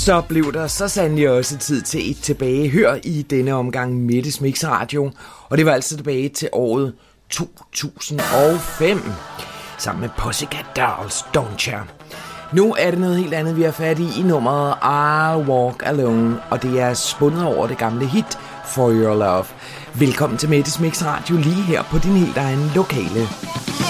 Så blev der så sandelig også tid til et tilbagehør i denne omgang Mettes Mix Radio, og det var altså tilbage til året 2005, sammen med Pussycat Dolls, Don't Ya. Nu er det noget helt andet, vi er fat i nummeret I'll Walk Alone, og det er spundet over det gamle hit For Your Love. Velkommen til Mettes Mix Radio lige her på din helt egen lokale